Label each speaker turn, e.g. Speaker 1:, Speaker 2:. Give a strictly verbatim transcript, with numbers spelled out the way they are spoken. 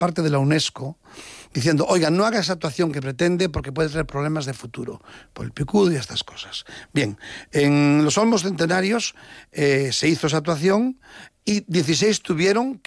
Speaker 1: parte de la UNESCO diciendo, oiga, no haga esa actuación que pretende porque puede traer problemas de futuro, por el picudo y estas cosas. Bien, en los Olmos Centenarios eh, se hizo esa actuación y dieciséis tuvieron